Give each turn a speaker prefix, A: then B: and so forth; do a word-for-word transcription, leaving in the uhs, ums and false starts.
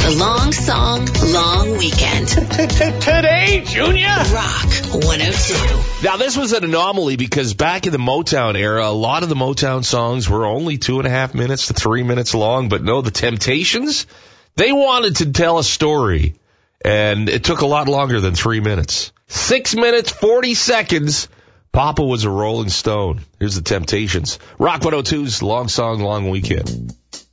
A: The long song, long weekend.
B: Today, Junior?
A: Rock one oh two.
C: Now, this was an anomaly because back in the Motown era, a lot of the Motown songs were only two and a half minutes to three minutes long. But no, the Temptations, they wanted to tell a story, and it took a lot longer than three minutes. Six minutes, forty seconds. Papa was a Rolling Stone. Here's the Temptations. Rock one oh two's Long Song, Long Weekend.